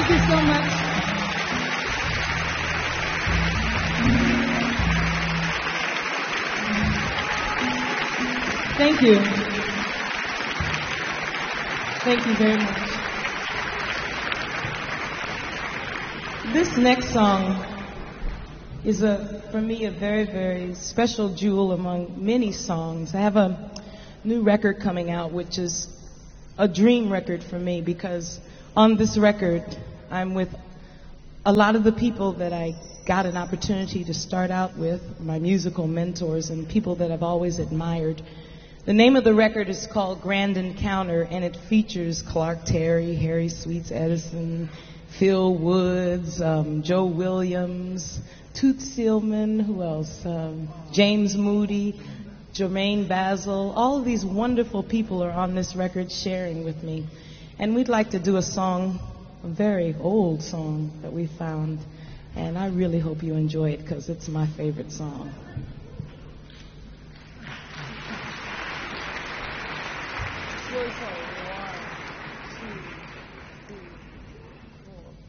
Thank you so much. Thank you. Thank you very much. This next song is for me a very, very special jewel among many songs. I have a new record coming out, which is a dream record for me, because on this record I'm with a lot of the people that I got an opportunity to start out with, my musical mentors and people that I've always admired. The name of the record is called Grand Encounter, and it features Clark Terry, Harry Sweets Edison, Phil Woods, Joe Williams, Toots Seelman, who else? James Moody, Jermaine Basil. All of these wonderful people are on this record sharing with me. And we'd like to do a song, a very old song that we found. And I really hope you enjoy it, because it's my favorite song. One, two.